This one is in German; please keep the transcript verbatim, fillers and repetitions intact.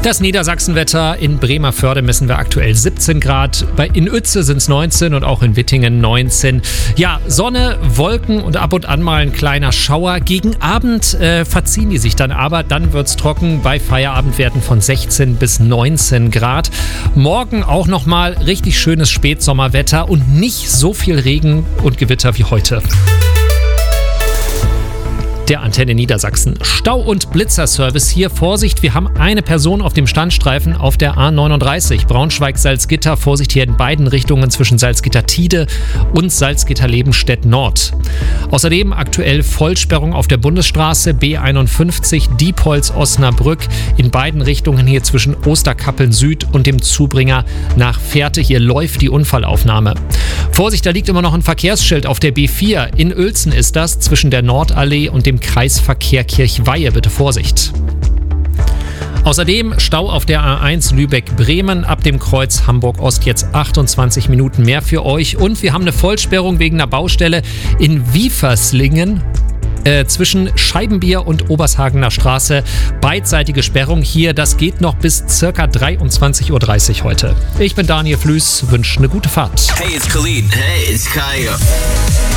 Das Niedersachsenwetter: in Bremervörde messen wir aktuell siebzehn Grad, bei in Uetze sind es neunzehn und auch in Wittingen neunzehn. Ja, Sonne, Wolken und ab und an mal ein kleiner Schauer. Gegen Abend äh, verziehen die sich dann aber, dann wird es trocken bei Feierabendwerten von sechzehn bis neunzehn Grad. Morgen auch nochmal richtig schönes Spätsommerwetter und nicht so viel Regen und Gewitter wie heute. Der Antenne Niedersachsen. Stau- und Blitzerservice hier. Vorsicht, wir haben eine Person auf dem Standstreifen auf der A neununddreißig. Braunschweig-Salzgitter. Vorsicht hier in beiden Richtungen zwischen Salzgitter-Tide und Salzgitter-Lebenstedt-Nord. Außerdem aktuell Vollsperrung auf der Bundesstraße B einundfünfzig Diepholz-Osnabrück. In beiden Richtungen hier zwischen Osterkappeln Süd und dem Zubringer nach Fährte. Hier läuft die Unfallaufnahme. Vorsicht, da liegt immer noch ein Verkehrsschild auf der B vier. In Uelzen ist das zwischen der Nordallee und dem Kreisverkehr Kirchweihe. Bitte Vorsicht. Außerdem Stau auf der A eins Lübeck-Bremen ab dem Kreuz Hamburg-Ost, jetzt achtundzwanzig Minuten mehr für euch. Und wir haben eine Vollsperrung wegen einer Baustelle in Wieferslingen. Äh, zwischen Scheibenbier und Obershagener Straße. Beidseitige Sperrung hier. Das geht noch bis ca. dreiundzwanzig Uhr dreißig heute. Ich bin Daniel Flüß, wünsche eine gute Fahrt. Hey, it's Khalid. Hey, it's Kaya.